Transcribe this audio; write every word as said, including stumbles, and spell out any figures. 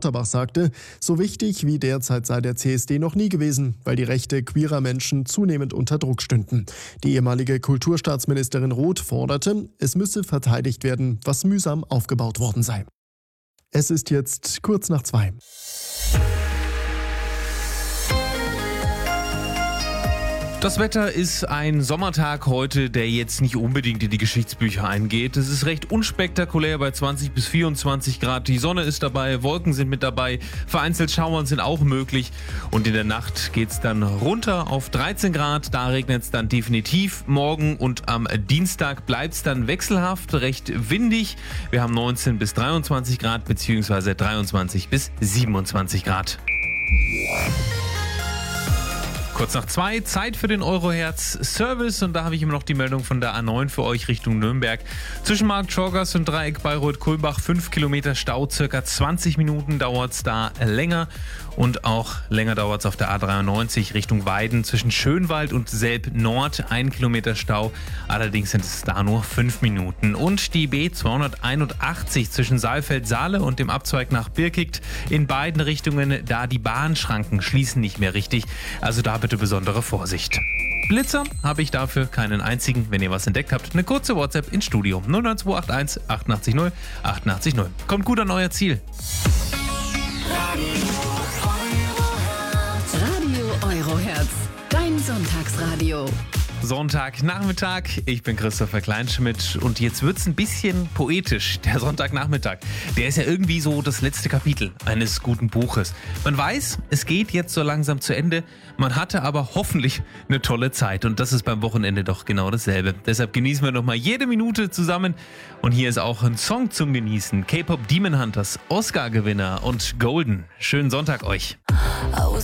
Lauterbach sagte, so wichtig wie derzeit sei der C S D noch nie gewesen, weil die Rechte queerer Menschen zunehmend unter Druck stünden. Die ehemalige Kulturstaatsministerin Roth forderte, es müsse verteidigt werden, was mühsam aufgebaut worden sei. Es ist jetzt kurz nach zwei. Das Wetter ist ein Sommertag heute, der jetzt nicht unbedingt in die Geschichtsbücher eingeht. Es ist recht unspektakulär bei zwanzig bis vierundzwanzig Grad. Die Sonne ist dabei, Wolken sind mit dabei, vereinzelt Schauern sind auch möglich. Und in der Nacht geht es dann runter auf dreizehn Grad. Da regnet es dann definitiv. Morgen und am Dienstag bleibt es dann wechselhaft, recht windig. Wir haben neunzehn bis dreiundzwanzig Grad bzw. dreiundzwanzig bis siebenundzwanzig Grad. Kurz nach zwei, Zeit für den Eurohertz-Service und da habe ich immer noch die Meldung von der A neun für euch Richtung Nürnberg. Zwischen Markt Schorgast und Dreieck Bayreuth-Kulmbach fünf Kilometer Stau, circa zwanzig Minuten dauert es da länger und auch länger dauert es auf der A dreiundneunzig Richtung Weiden zwischen Schönwald und Selb-Nord, ein Kilometer Stau, allerdings sind es da nur fünf Minuten. Und die B zweihunderteinundachtzig zwischen Saalfeld-Saale und dem Abzweig nach Birkigt in beiden Richtungen, da die Bahnschranken schließen nicht mehr richtig, also da bitte besondere Vorsicht. Blitzer habe ich dafür keinen einzigen. Wenn ihr was entdeckt habt, eine kurze WhatsApp ins Studio null neun zwei acht eins achtundachtzig null achtundachtzig null. Kommt gut an euer Ziel. Radio Eurohertz, dein Sonntagsradio. Sonntagnachmittag, ich bin Christopher Kleinschmidt und jetzt wird's ein bisschen poetisch. Der Sonntagnachmittag, der ist ja irgendwie so das letzte Kapitel eines guten Buches. Man weiß, es geht jetzt so langsam zu Ende, man hatte aber hoffentlich eine tolle Zeit und das ist beim Wochenende doch genau dasselbe. Deshalb genießen wir nochmal jede Minute zusammen und hier ist auch ein Song zum Genießen. K-Pop Demon Hunters, Oscar-Gewinner und Golden. Schönen Sonntag euch. I was